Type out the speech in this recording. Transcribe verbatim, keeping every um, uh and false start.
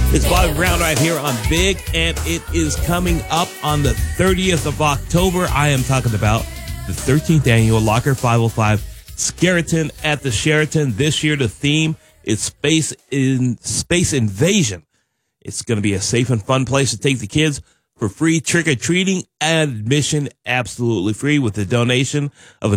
It's Bobby Brown right here on Big, and it is coming up on the thirtieth of October. I am talking about the thirteenth annual Locker five oh five Skeleton at the Sheraton. This year, the theme is space in space invasion. It's going to be a safe and fun place to take the kids for free trick-or-treating, and admission absolutely free with a donation of